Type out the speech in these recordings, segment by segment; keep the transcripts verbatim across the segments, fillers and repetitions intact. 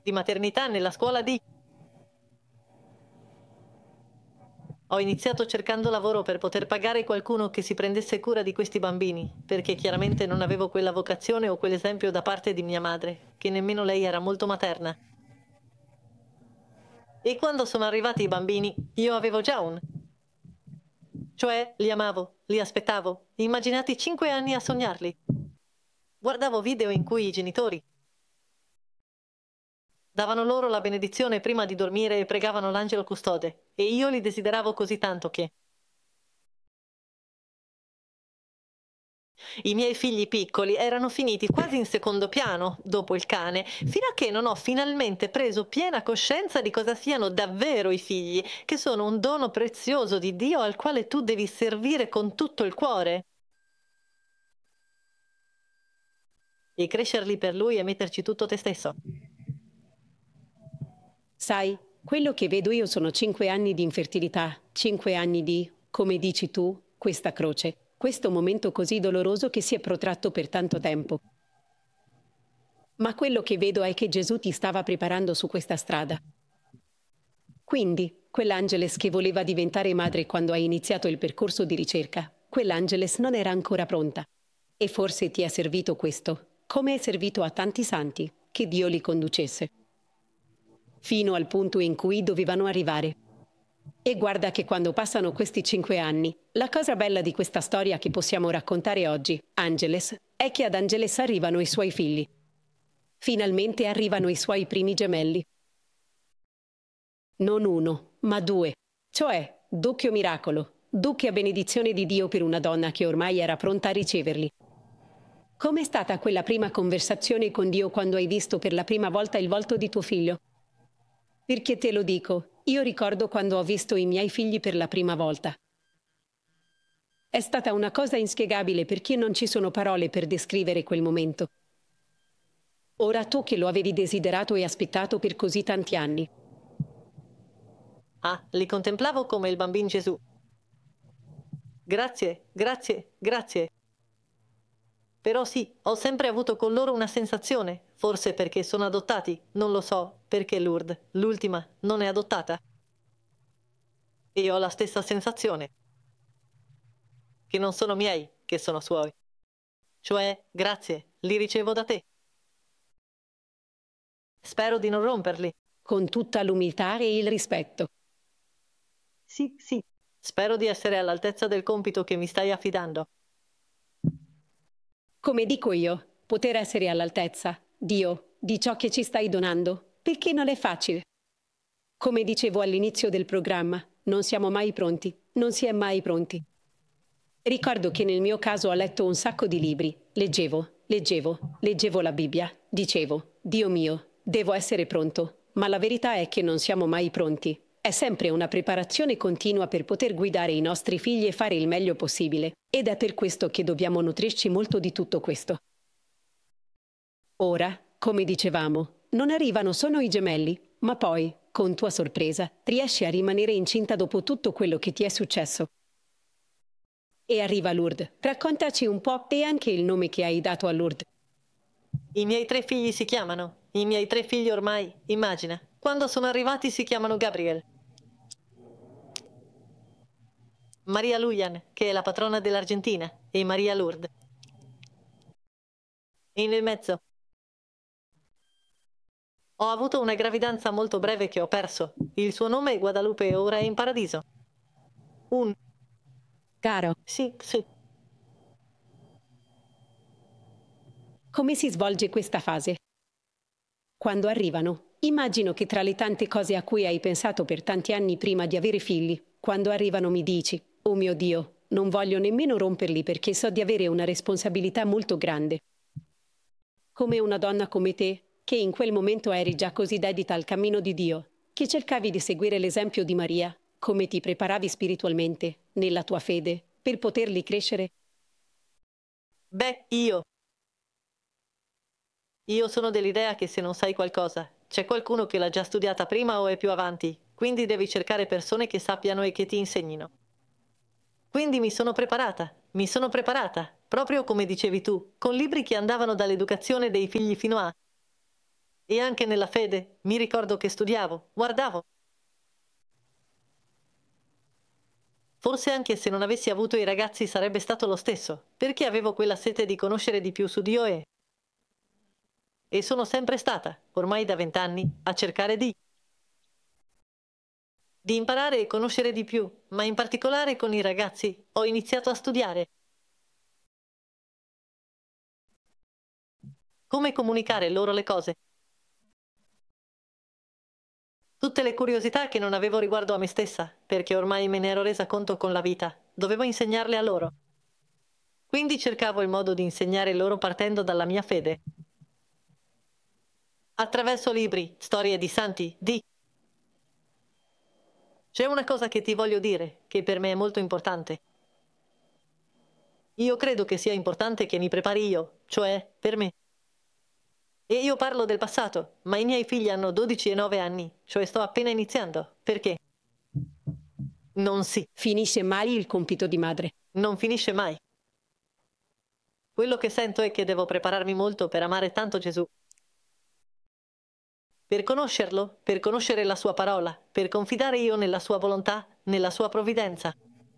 di maternità nella scuola di... Ho iniziato cercando lavoro per poter pagare qualcuno che si prendesse cura di questi bambini, perché chiaramente non avevo quella vocazione o quell'esempio da parte di mia madre, che nemmeno lei era molto materna. E quando sono arrivati i bambini, io avevo già un... Cioè, li amavo, li aspettavo, immaginati cinque anni a sognarli. Guardavo video in cui i genitori davano loro la benedizione prima di dormire e pregavano l'angelo custode, e io li desideravo così tanto che... I miei figli piccoli erano finiti quasi in secondo piano, dopo il cane, fino a che non ho finalmente preso piena coscienza di cosa siano davvero i figli, che sono un dono prezioso di Dio al quale tu devi servire con tutto il cuore. E crescerli per Lui e metterci tutto te stesso. Sai, quello che vedo io sono cinque anni di infertilità, cinque anni di, come dici tu, questa croce, questo momento così doloroso che si è protratto per tanto tempo. Ma quello che vedo è che Gesù ti stava preparando su questa strada. Quindi, quell'Angeles che voleva diventare madre quando hai iniziato il percorso di ricerca, quell'Angeles non era ancora pronta. E forse ti è servito questo, come è servito a tanti santi, che Dio li conducesse, fino al punto in cui dovevano arrivare. E guarda che quando passano questi cinque anni, la cosa bella di questa storia che possiamo raccontare oggi, Angeles, è che ad Angeles arrivano i suoi figli. Finalmente arrivano i suoi primi gemelli. Non uno, ma due. Cioè, doppio miracolo, doppia benedizione di Dio per una donna che ormai era pronta a riceverli. Com'è stata quella prima conversazione con Dio quando hai visto per la prima volta il volto di tuo figlio? Perché te lo dico, io ricordo quando ho visto i miei figli per la prima volta. È stata una cosa inspiegabile perché non ci sono parole per descrivere quel momento. Ora tu che lo avevi desiderato e aspettato per così tanti anni. Ah, li contemplavo come il bambino Gesù. Grazie, grazie, grazie. Però sì, ho sempre avuto con loro una sensazione, forse perché sono adottati, non lo so, perché Lourdes, l'ultima, non è adottata. E ho la stessa sensazione, che non sono miei, che sono suoi. Cioè, grazie, li ricevo da te. Spero di non romperli. Con tutta l'umiltà e il rispetto. Sì, sì, spero di essere all'altezza del compito che mi stai affidando. Come dico io, poter essere all'altezza, Dio, di ciò che ci stai donando, perché non è facile. Come dicevo all'inizio del programma, non siamo mai pronti, non si è mai pronti. Ricordo che nel mio caso ho letto un sacco di libri, leggevo, leggevo, leggevo la Bibbia, dicevo, Dio mio, devo essere pronto, ma la verità è che non siamo mai pronti. È sempre una preparazione continua per poter guidare i nostri figli e fare il meglio possibile, ed è per questo che dobbiamo nutrirci molto di tutto questo. Ora, come dicevamo, non arrivano solo i gemelli, ma poi, con tua sorpresa, riesci a rimanere incinta dopo tutto quello che ti è successo. E arriva Lourdes. Raccontaci un po' e anche il nome che hai dato a Lourdes. I miei tre figli si chiamano, i miei tre figli ormai, immagina, quando sono arrivati si chiamano Gabriel. Maria Lujan, che è la patrona dell'Argentina, e Maria Lourdes. E nel mezzo ho avuto una gravidanza molto breve che ho perso. Il suo nome è Guadalupe e ora è in paradiso. Un... Caro, Sì, sì. come si svolge questa fase? Quando arrivano, immagino che tra le tante cose a cui hai pensato per tanti anni prima di avere figli, quando arrivano mi dici, oh mio Dio, non voglio nemmeno romperli perché so di avere una responsabilità molto grande. Come una donna come te, che in quel momento eri già così dedita al cammino di Dio, che cercavi di seguire l'esempio di Maria, come ti preparavi spiritualmente, nella tua fede, per poterli crescere? Beh, io. Io sono dell'idea che se non sai qualcosa, c'è qualcuno che l'ha già studiata prima o è più avanti, quindi devi cercare persone che sappiano e che ti insegnino. Quindi mi sono preparata, mi sono preparata, proprio come dicevi tu, con libri che andavano dall'educazione dei figli fino a... E anche nella fede, mi ricordo che studiavo, guardavo. Forse anche se non avessi avuto i ragazzi sarebbe stato lo stesso, perché avevo quella sete di conoscere di più su Dio e... E sono sempre stata, ormai da vent'anni, a cercare di... di imparare e conoscere di più, ma in particolare con i ragazzi ho iniziato a studiare. Come comunicare loro le cose. Tutte le curiosità che non avevo riguardo a me stessa, perché ormai me ne ero resa conto con la vita, dovevo insegnarle a loro. Quindi cercavo il modo di insegnare loro partendo dalla mia fede. Attraverso libri, storie di santi, di... C'è una cosa che ti voglio dire, che per me è molto importante. Io credo che sia importante che mi prepari io, cioè per me. E io parlo del passato, ma i miei figli hanno dodici e nove anni, cioè sto appena iniziando. Perché? Non si. Finisce mai il compito di madre. Non finisce mai. Quello che sento è che devo prepararmi molto per amare tanto Gesù. Per conoscerlo, per conoscere la sua parola, per confidare io nella sua volontà, nella sua provvidenza.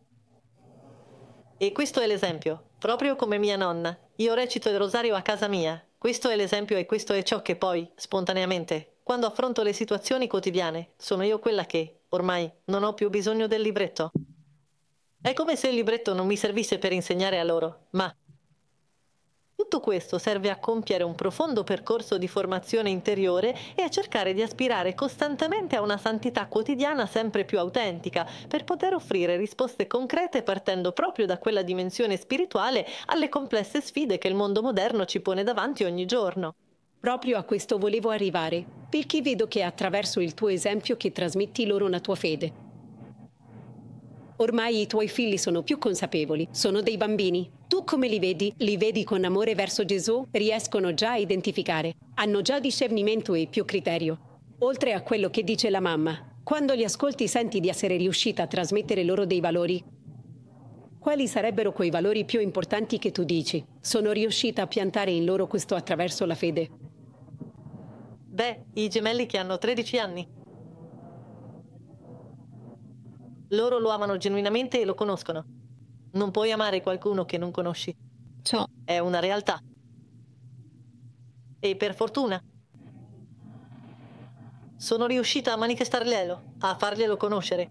E questo è l'esempio, proprio come mia nonna. Io recito il rosario a casa mia. Questo è l'esempio e questo è ciò che poi, spontaneamente, quando affronto le situazioni quotidiane, sono io quella che, ormai, non ho più bisogno del libretto. È come se il libretto non mi servisse per insegnare a loro, ma... Tutto questo serve a compiere un profondo percorso di formazione interiore e a cercare di aspirare costantemente a una santità quotidiana sempre più autentica, per poter offrire risposte concrete partendo proprio da quella dimensione spirituale alle complesse sfide che il mondo moderno ci pone davanti ogni giorno. Proprio a questo volevo arrivare, perché vedo che è attraverso il tuo esempio che trasmetti loro una tua fede. Ormai i tuoi figli sono più consapevoli, sono dei bambini. Tu come li vedi? Li vedi con amore verso Gesù? Riescono già a identificare, hanno già discernimento e più criterio. Oltre a quello che dice la mamma, quando li ascolti senti di essere riuscita a trasmettere loro dei valori? Quali sarebbero quei valori più importanti che tu dici? Sono riuscita a piantare in loro questo attraverso la fede? Beh, i gemelli che hanno tredici anni. Loro lo amano genuinamente e lo conoscono. Non puoi amare qualcuno che non conosci. Ciao. È una realtà. E per fortuna sono riuscita a manifestarglielo, a farglielo conoscere.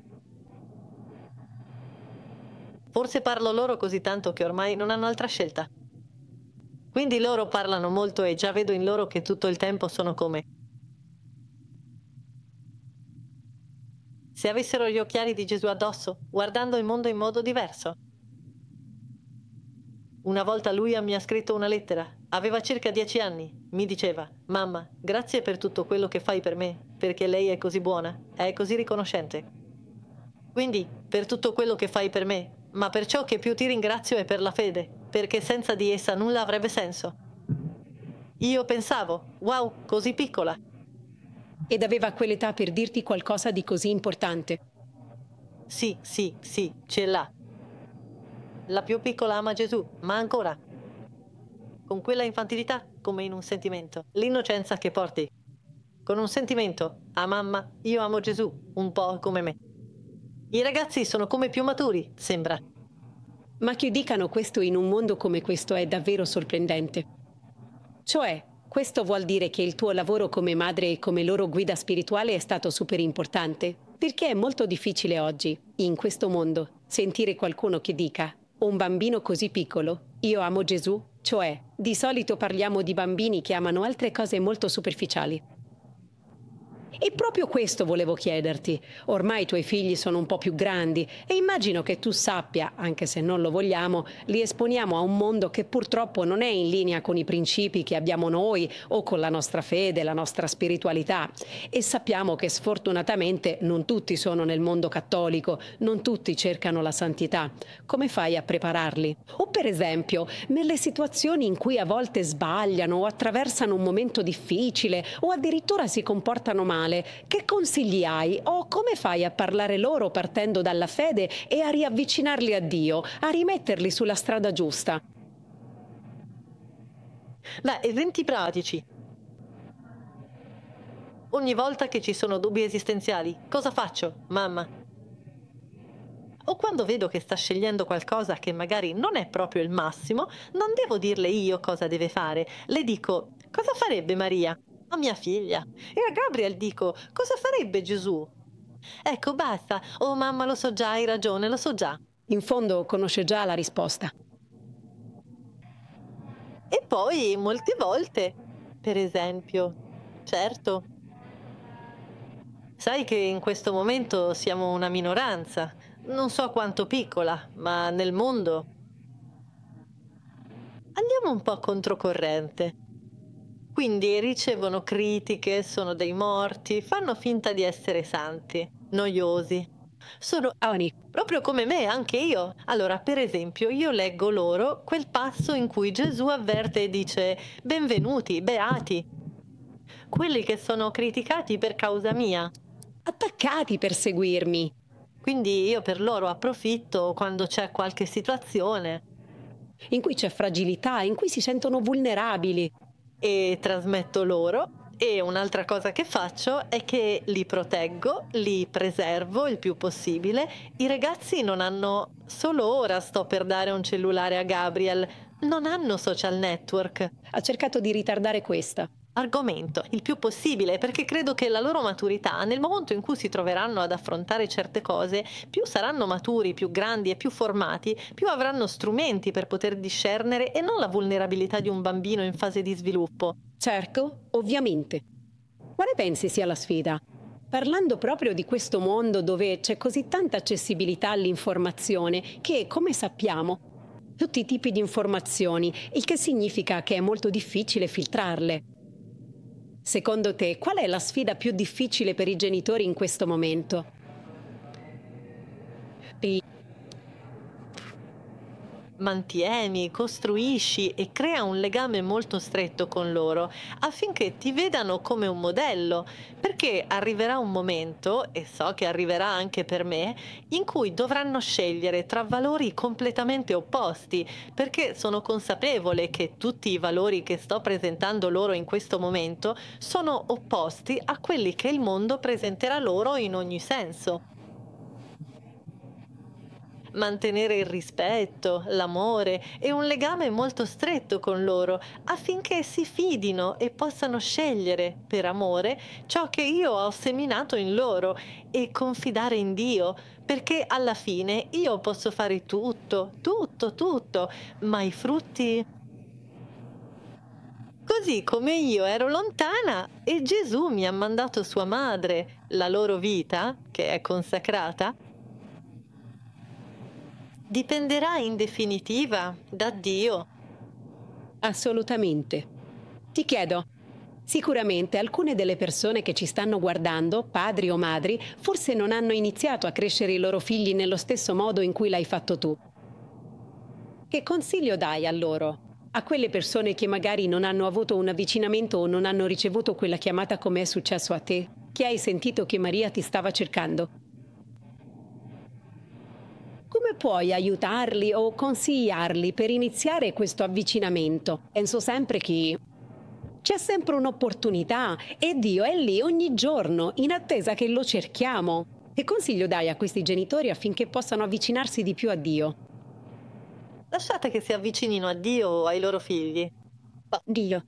Forse parlo loro così tanto che ormai non hanno altra scelta. Quindi loro parlano molto e già vedo in loro che tutto il tempo sono come... se avessero gli occhiali di Gesù addosso, guardando il mondo in modo diverso. Una volta lui mi ha scritto una lettera. Aveva circa dieci anni. Mi diceva: mamma, grazie per tutto quello che fai per me, perché lei è così buona, è così riconoscente. Quindi, per tutto quello che fai per me, ma per ciò che più ti ringrazio è per la fede, perché senza di essa nulla avrebbe senso. Io pensavo: wow, così piccola. Ed aveva quell'età per dirti qualcosa di così importante. Sì, sì, sì, ce l'ha. La più piccola ama Gesù, ma ancora, con quella infantilità come in un sentimento, l'innocenza che porti. Con un sentimento, a mamma, io amo Gesù, un po' come me. I ragazzi sono come più maturi, sembra. Ma che dicano questo in un mondo come questo è davvero sorprendente. Cioè, questo vuol dire che il tuo lavoro come madre e come loro guida spirituale è stato super importante, perché è molto difficile oggi, in questo mondo, sentire qualcuno che dica: un bambino così piccolo, io amo Gesù. Cioè, di solito parliamo di bambini che amano altre cose molto superficiali. E proprio questo volevo chiederti. Ormai i tuoi figli sono un po' più grandi e immagino che tu sappia, anche se non lo vogliamo, li esponiamo a un mondo che purtroppo non è in linea con i principi che abbiamo noi o con la nostra fede, la nostra spiritualità. E sappiamo che sfortunatamente non tutti sono nel mondo cattolico, non tutti cercano la santità. Come fai a prepararli? O per esempio, nelle situazioni in cui a volte sbagliano o attraversano un momento difficile o addirittura si comportano male, che consigli hai o come fai a parlare loro partendo dalla fede e a riavvicinarli a Dio, a rimetterli sulla strada giusta? Beh, eventi pratici. Ogni volta che ci sono dubbi esistenziali, cosa faccio, mamma? O quando vedo che sta scegliendo qualcosa che magari non è proprio il massimo, non devo dirle io cosa deve fare. Le dico, cosa farebbe Maria? A mia figlia. E a Gabriel dico, cosa farebbe Gesù? Ecco, basta. Oh mamma, lo so già, hai ragione, lo so già. In fondo conosce già la risposta. E poi molte volte, per esempio, certo, sai che in questo momento siamo una minoranza, non so quanto piccola, ma nel mondo andiamo un po' controcorrente. Quindi ricevono critiche, sono dei morti, fanno finta di essere santi, noiosi. Sono Oni, proprio come me, anche io. Allora, per esempio, io leggo loro quel passo in cui Gesù avverte e dice: benvenuti, beati, quelli che sono criticati per causa mia. attaccati per seguirmi. Quindi io per loro approfitto quando c'è qualche situazione In cui c'è fragilità, in cui si sentono vulnerabili. e trasmetto loro. E un'altra cosa che faccio è che li proteggo, li preservo il più possibile. I ragazzi non hanno, solo ora sto per dare un cellulare a Gabriel, non hanno social network. Ha cercato di ritardare questa. Argomento il più possibile, perché credo che la loro maturità, nel momento in cui si troveranno ad affrontare certe cose, più saranno maturi, più grandi e più formati, più avranno strumenti per poter discernere e non la vulnerabilità di un bambino in fase di sviluppo. Certo, ovviamente. Quale pensi sia la sfida? Parlando proprio di questo mondo dove c'è così tanta accessibilità all'informazione che, come sappiamo, tutti i tipi di informazioni, il che significa che è molto difficile filtrarle. Secondo te, qual è la sfida più difficile per i genitori in questo momento? Sì. Mantieni, costruisci e crea un legame molto stretto con loro affinché ti vedano come un modello, perché arriverà un momento, e so che arriverà anche per me, in cui dovranno scegliere tra valori completamente opposti, perché sono consapevole che tutti i valori che sto presentando loro in questo momento sono opposti a quelli che il mondo presenterà loro in ogni senso. Mantenere il rispetto, l'amore e un legame molto stretto con loro affinché si fidino e possano scegliere, per amore, ciò che io ho seminato in loro e confidare in Dio, perché alla fine io posso fare tutto, tutto, tutto, ma i frutti... Così come io ero lontana e Gesù mi ha mandato sua madre, la loro vita, che è consacrata, dipenderà in definitiva da Dio. Assolutamente. Ti chiedo, sicuramente alcune delle persone che ci stanno guardando, padri o madri, forse non hanno iniziato a crescere i loro figli nello stesso modo in cui l'hai fatto tu. Che consiglio dai a loro? A quelle persone che magari non hanno avuto un avvicinamento o non hanno ricevuto quella chiamata come è successo a te, che hai sentito che Maria ti stava cercando? Come puoi aiutarli o consigliarli per iniziare questo avvicinamento? Penso sempre che c'è sempre un'opportunità e Dio è lì ogni giorno in attesa che lo cerchiamo. Che consiglio dai a questi genitori affinché possano avvicinarsi di più a Dio? Lasciate che si avvicinino a Dio o ai loro figli. Dio.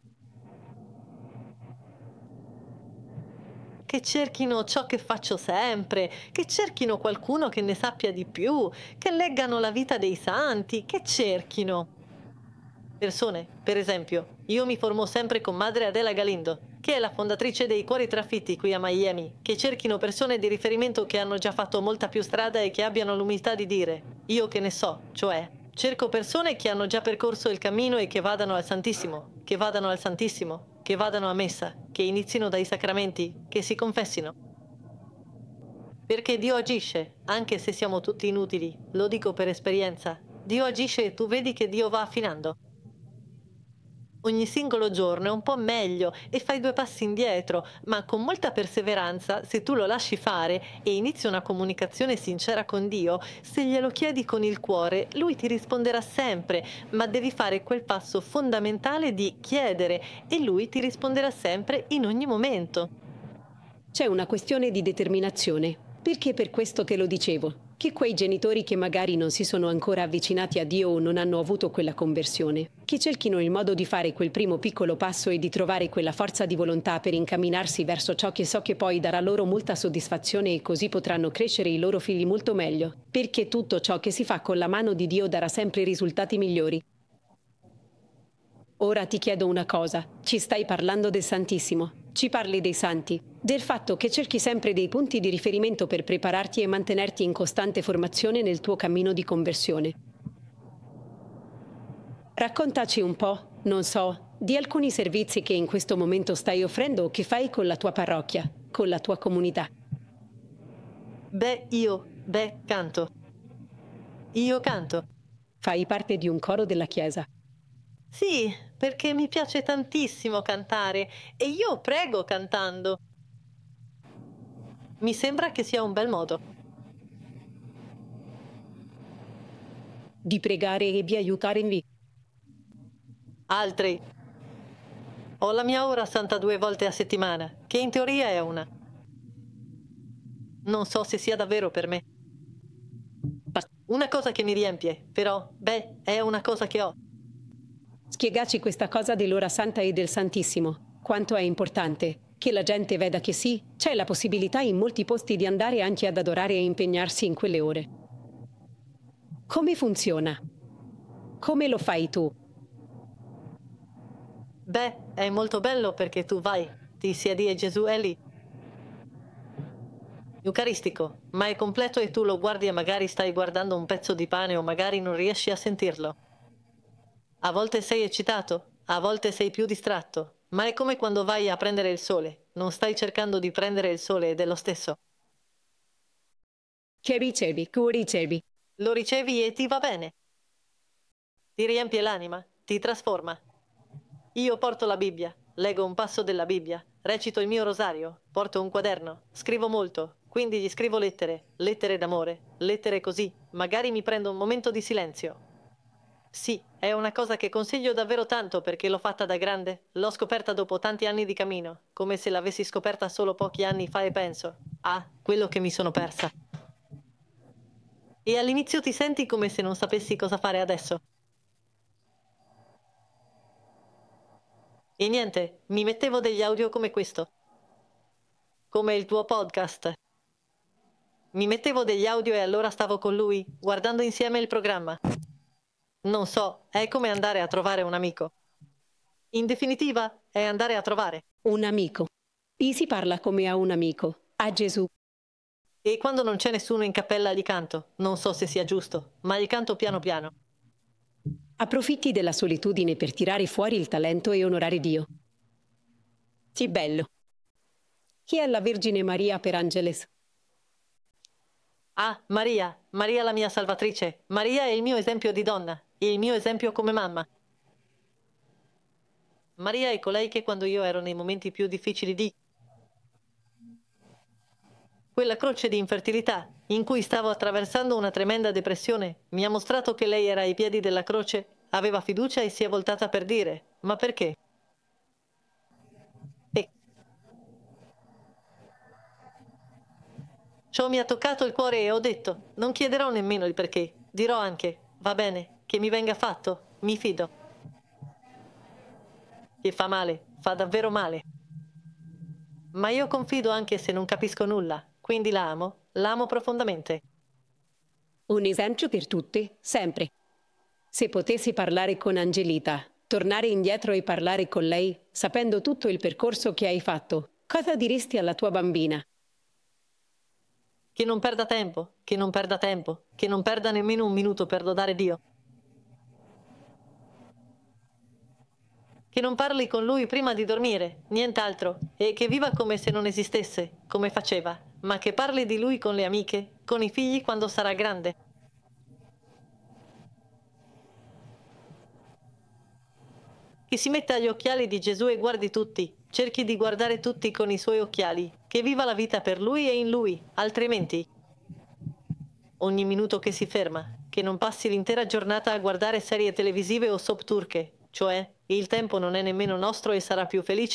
Che cerchino ciò che faccio sempre, che cerchino qualcuno che ne sappia di più, che leggano la vita dei santi, che cerchino persone. Per esempio, io mi formo sempre con Madre Adela Galindo, che è la fondatrice dei Cuori Trafitti qui a Miami, che cerchino persone di riferimento che hanno già fatto molta più strada e che abbiano l'umiltà di dire io che ne so, cioè cerco persone che hanno già percorso il cammino e che vadano al Santissimo, che vadano al Santissimo, che vadano a messa, che inizino dai sacramenti, che si confessino. Perché Dio agisce, anche se siamo tutti inutili, lo dico per esperienza. Dio agisce e tu vedi che Dio va affinando. Ogni singolo giorno è un po' meglio e fai due passi indietro, ma con molta perseveranza, se tu lo lasci fare e inizi una comunicazione sincera con Dio, se glielo chiedi con il cuore, Lui ti risponderà sempre, ma devi fare quel passo fondamentale di chiedere e Lui ti risponderà sempre in ogni momento. C'è una questione di determinazione, perché per questo te lo dicevo, che quei genitori che magari non si sono ancora avvicinati a Dio o non hanno avuto quella conversione, che cerchino il modo di fare quel primo piccolo passo e di trovare quella forza di volontà per incamminarsi verso ciò che so che poi darà loro molta soddisfazione e così potranno crescere i loro figli molto meglio, perché tutto ciò che si fa con la mano di Dio darà sempre risultati migliori. Ora ti chiedo una cosa, ci stai parlando del Santissimo, ci parli dei santi, del fatto che cerchi sempre dei punti di riferimento per prepararti e mantenerti in costante formazione nel tuo cammino di conversione. Raccontaci un po', non so, di alcuni servizi che in questo momento stai offrendo o che fai con la tua parrocchia, con la tua comunità. Beh, io, beh, canto. Io canto. Fai parte di un coro della Chiesa. Sì, perché mi piace tantissimo cantare e io prego cantando. Mi sembra che sia un bel modo. Di pregare e di aiutare in vita. Altri. Ho la mia ora santa due volte a settimana, che in teoria è una. Non so se sia davvero per me. Una cosa che mi riempie, però, beh, è una cosa che ho. Spiegaci questa cosa dell'ora santa e del Santissimo. Quanto è importante che la gente veda che sì, c'è la possibilità in molti posti di andare anche ad adorare e impegnarsi in quelle ore. Come funziona? Come lo fai tu? Beh, è molto bello perché tu vai, ti siedi e Gesù è lì. Eucaristico, ma è completo e tu lo guardi e magari stai guardando un pezzo di pane o magari non riesci a sentirlo. A volte sei eccitato, a volte sei più distratto, ma è come quando vai a prendere il sole. Non stai cercando di prendere il sole ed è lo stesso. Che ricevi, che ricevi. Lo ricevi e ti va bene. Ti riempie l'anima, ti trasforma. Io porto la Bibbia, leggo un passo della Bibbia, recito il mio rosario, porto un quaderno, scrivo molto, quindi gli scrivo lettere, lettere d'amore, lettere così, magari mi prendo un momento di silenzio. Sì, è una cosa che consiglio davvero tanto perché l'ho fatta da grande. L'ho scoperta dopo tanti anni di cammino, come se l'avessi scoperta solo pochi anni fa e penso, ah, quello che mi sono persa. E all'inizio ti senti come se non sapessi cosa fare adesso. E niente, mi mettevo degli audio come questo. Come il tuo podcast. Mi mettevo degli audio e allora stavo con lui, guardando insieme il programma. Non so, è come andare a trovare un amico. In definitiva, è andare a trovare. Un amico. Lì si parla come a un amico, a Gesù. E quando non c'è nessuno in cappella gli canto. Non so se sia giusto, ma gli canto piano piano. Approfitti della solitudine per tirare fuori il talento e onorare Dio. Sì, bello. Chi è la Vergine Maria per Angeles? Ah, Maria, Maria la mia salvatrice. Maria è il mio esempio di donna, il mio esempio come mamma. Maria è colei che quando io ero nei momenti più difficili di quella croce di infertilità, in cui stavo attraversando una tremenda depressione, mi ha mostrato che lei era ai piedi della croce, aveva fiducia e si è voltata per dire, ma perché? E ciò mi ha toccato il cuore e ho detto, non chiederò nemmeno il perché, dirò anche, va bene, che mi venga fatto, mi fido. Che fa male, fa davvero male. Ma io confido anche se non capisco nulla, quindi la amo, la amo profondamente. Un esempio per tutti, sempre. Se potessi parlare con Angelita, tornare indietro e parlare con lei, sapendo tutto il percorso che hai fatto, cosa diresti alla tua bambina? Che non perda tempo, che non perda tempo, che non perda nemmeno un minuto per lodare Dio. Che non parli con lui prima di dormire, nient'altro, e che viva come se non esistesse, come faceva, ma che parli di lui con le amiche, con i figli quando sarà grande. Che si metta gli occhiali di Gesù e guardi tutti, cerchi di guardare tutti con i suoi occhiali, che viva la vita per lui e in lui, altrimenti ogni minuto che si ferma, che non passi l'intera giornata a guardare serie televisive o soap turche, cioè il tempo non è nemmeno nostro e sarà più felice